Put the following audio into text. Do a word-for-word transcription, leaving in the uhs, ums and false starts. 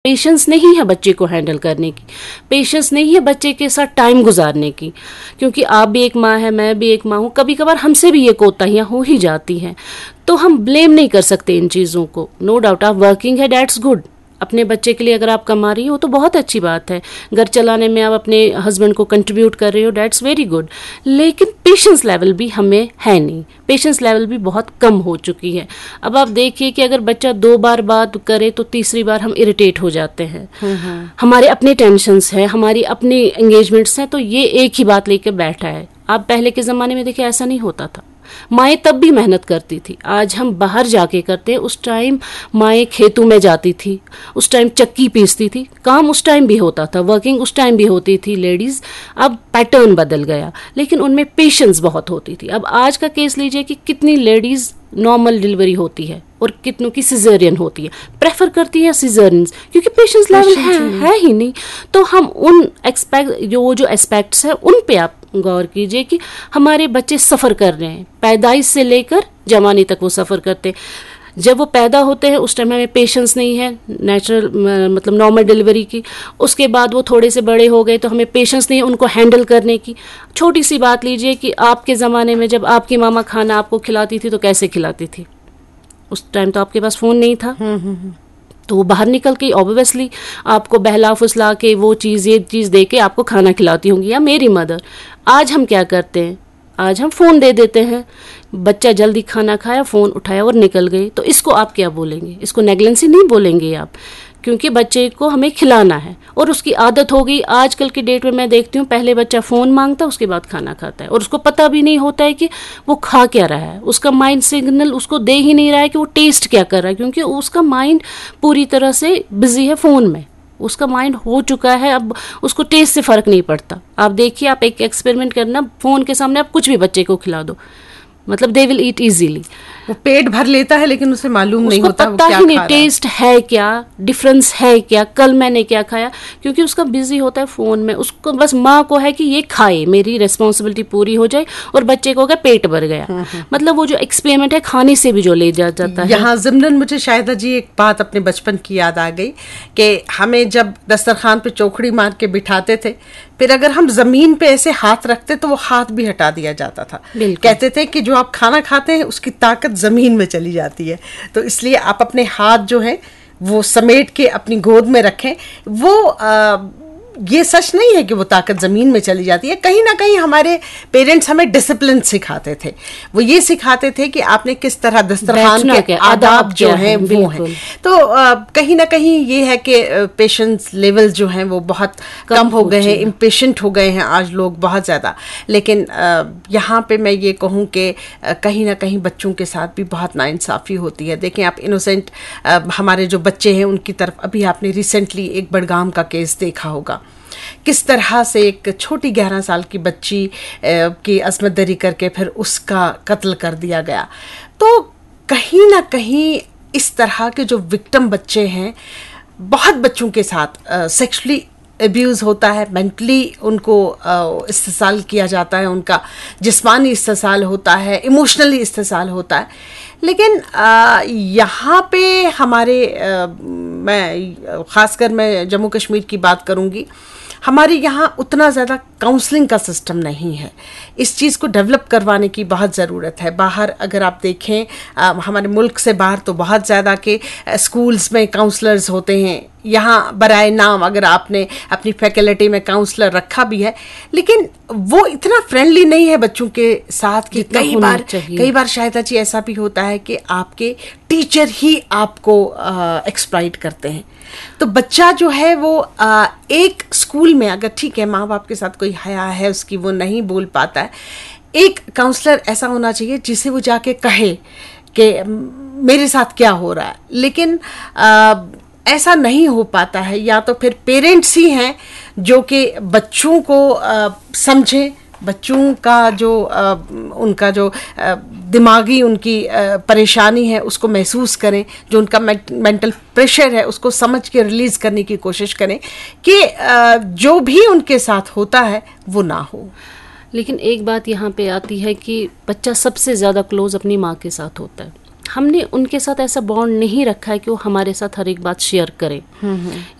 Patience नहीं है बच्चे को हैंडल करने की, पेशेंस नहीं है बच्चे के साथ टाइम गुजारने की, क्योंकि आप भी एक माँ है, मैं भी एक माँ हूँ, कभी कभार हमसे भी ये कोताहियाँ हो ही जाती हैं, तो हम ब्लेम नहीं कर सकते इन चीज़ों को। नो डाउट आप वर्किंग है, दैट्स गुड, अपने बच्चे के लिए अगर आप कमा रही हो तो बहुत अच्छी बात है, घर चलाने में आप अपने हस्बैंड को कंट्रीब्यूट कर रही हो, दैट्स वेरी गुड, लेकिन पेशेंस लेवल भी हमें है नहीं, पेशेंस लेवल भी बहुत कम हो चुकी है। अब आप देखिए कि अगर बच्चा दो बार बात करे तो तीसरी बार हम इरिटेट हो जाते हैं, हमारे अपने टेंशन्स हैं, हमारी अपनी एंगेजमेंट्स हैं, तो ये एक ही बात लेकर बैठा है। आप पहले के ज़माने में देखिए ऐसा नहीं होता था, माएँ तब भी मेहनत करती थी, आज हम बाहर जाके करते हैं, उस टाइम माएँ खेतों में जाती थी, उस टाइम चक्की पीसती थी, काम उस टाइम भी होता था, वर्किंग उस टाइम भी होती थी लेडीज़। अब पैटर्न बदल गया, लेकिन उनमें पेशेंस बहुत होती थी। अब आज का केस लीजिए कि कितनी लेडीज़ नॉर्मल डिलीवरी होती है और कितनों की सिजेरियन होती है, प्रेफर करती है सिजेरियन, क्योंकि पेशेंस लेवल है, है ही नहीं। तो हम उन एक्सपेक्ट जो जो एस्पेक्ट्स हैं उन पे आप गौर कीजिए कि हमारे बच्चे सफ़र कर रहे हैं, पैदाइश से लेकर जवानी तक वो सफ़र करते हैं। जब वो पैदा होते हैं उस टाइम हमें पेशेंस नहीं है नेचुरल मतलब नॉर्मल डिलीवरी की, उसके बाद वो थोड़े से बड़े हो गए तो हमें पेशेंस नहीं है उनको हैंडल करने की। छोटी सी बात लीजिए कि आपके ज़माने में जब आपकी मामा खाना आपको खिलाती थी तो कैसे खिलाती थी? उस टाइम तो आपके पास फ़ोन नहीं था, तो वो बाहर निकल के ऑब्वियसली आपको बहला फुसला के वो चीज़ ये चीज़ दे के आपको खाना खिलाती होंगी, या मेरी मदर। आज हम क्या करते हैं, आज हम फ़ोन दे देते हैं, बच्चा जल्दी खाना खाया, फ़ोन उठाया और निकल गए, तो इसको आप क्या बोलेंगे? इसको नेगलेंसी नहीं बोलेंगे आप, क्योंकि बच्चे को हमें खिलाना है और उसकी आदत हो गई। आजकल की डेट में मैं देखती हूँ पहले बच्चा फ़ोन मांगता है, उसके बाद खाना खाता है, और उसको पता भी नहीं होता है कि वो खा क्या रहा है, उसका माइंड सिग्नल उसको दे ही नहीं रहा है कि वो टेस्ट क्या कर रहा है, क्योंकि उसका माइंड पूरी तरह से बिजी है फ़ोन में, उसका माइंड हो चुका है, अब उसको टेस्ट से फ़र्क नहीं पड़ता। आप देखिए, आप एक एक्सपेरिमेंट करना, फ़ोन के सामने आप कुछ भी बच्चे को खिला दो, मतलब दे विल ईट इजीली, वो पेट भर लेता है लेकिन उसे मालूम नहीं होता पता ही नहीं टेस्ट है क्या, डिफरेंस है क्या, कल मैंने क्या खाया, क्योंकि उसका बिजी होता है फोन में। उसको बस माँ को है कि ये खाए, मेरी रिस्पॉन्सिबिलिटी पूरी हो जाए, और बच्चे को अगर पेट भर गया, मतलब वो जो एक्सपेरिमेंट है खाने से भी जो ले जा जाता है। यहाँ ज़िमरन मुझे शायद जी एक बात अपने बचपन की याद आ गई कि हमें जब दस्तरखान पे चौकड़ी मार के बिठाते थे, फिर अगर हम जमीन पे ऐसे हाथ रखते तो वो हाथ भी हटा दिया जाता था। कहते थे कि जो आप खाना खाते हैं उसकी ताकत जमीन में चली जाती है, तो इसलिए आप अपने हाथ जो है वो समेट के अपनी गोद में रखें। वो आ, ये सच नहीं है कि वो ताकत ज़मीन में चली जाती है, कहीं ना कहीं हमारे पेरेंट्स हमें डिसिप्लिन सिखाते थे, वो ये सिखाते थे कि आपने किस तरह दस्तरखान के आदाब जो हैं वो हैं। तो आ, कहीं ना कहीं ये है कि पेशेंस लेवल जो हैं वो बहुत कम, कम हो गए हैं, इम्पेशेंट हो गए हैं आज लोग बहुत ज़्यादा। लेकिन आ, यहाँ पे मैं ये कहूँ कि कहीं ना कहीं बच्चों के साथ भी बहुत नाइंसाफ़ी होती है। देखें आप, इनोसेंट हमारे जो बच्चे हैं उनकी तरफ, अभी आपने रिसेंटली एक बडगाम का केस देखा होगा, किस तरह से एक छोटी ग्यारह साल की बच्ची की अजमत दरी करके फिर उसका कत्ल कर दिया गया। तो कहीं ना कहीं इस तरह के जो विक्टिम बच्चे हैं, बहुत बच्चों के साथ सेक्सुअली अब्यूज़ होता है, मेंटली उनको इस्तेसाल किया जाता है, उनका जिस्मानी इस्तेसाल होता है, इमोशनली इस्तेसाल होता है। लेकिन यहाँ पे हमारे आ, मैं ख़ासकर मैं जम्मू कश्मीर की बात करूँगी, हमारे यहाँ उतना ज़्यादा काउंसलिंग का सिस्टम नहीं है, इस चीज़ को डेवलप करवाने की बहुत ज़रूरत है। बाहर अगर आप देखें, आ, हमारे मुल्क से बाहर तो बहुत ज़्यादा के स्कूल्स में काउंसलर्स होते हैं। यहाँ बराए नाम अगर आपने अपनी फैकल्टी में काउंसलर रखा भी है, लेकिन वो इतना फ्रेंडली नहीं है बच्चों के साथ कि कई बार कई बार शायद जी ऐसा भी होता है कि आपके टीचर ही आपको एक्सप्लॉइट करते हैं। तो बच्चा जो है वो आ, एक स्कूल में अगर ठीक है माँ बाप के साथ कोई हया है उसकी, वो नहीं बोल पाता है, एक काउंसलर ऐसा होना चाहिए जिसे वो जाके कहे कि मेरे साथ क्या हो रहा है। लेकिन आ, ऐसा नहीं हो पाता है, या तो फिर पेरेंट्स ही हैं जो कि बच्चों को समझें, बच्चों का जो आ, उनका जो आ, दिमागी उनकी आ, परेशानी है उसको महसूस करें, जो उनका मेंटल प्रेशर है उसको समझ के रिलीज़ करने की कोशिश करें कि आ, जो भी उनके साथ होता है वो ना हो। लेकिन एक बात यहाँ पे आती है कि बच्चा सबसे ज़्यादा क्लोज अपनी माँ के साथ होता है, हमने उनके साथ ऐसा बॉन्ड नहीं रखा है कि वो हमारे साथ हर एक बात शेयर करें,